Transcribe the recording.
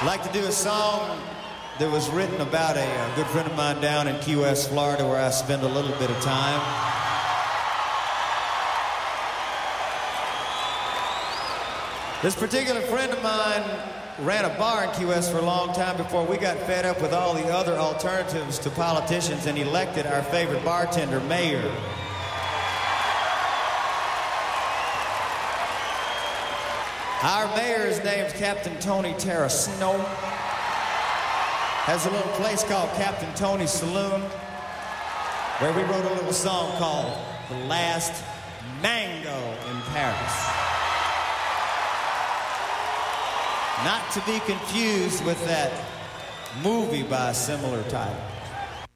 I'd like to do a song that was written about a good friend of mine down in Key West, Florida, where I spend a little bit of time. This particular friend of mine ran a bar in Key West for a long time before we got fed up with all the other alternatives to politicians and elected our favorite bartender mayor. Our mayor is named Captain Tony Terracino. Has a little place called Captain Tony's Saloon, where we wrote a little song called The Last Mango in Paris. Not to be confused with that movie by a similar title.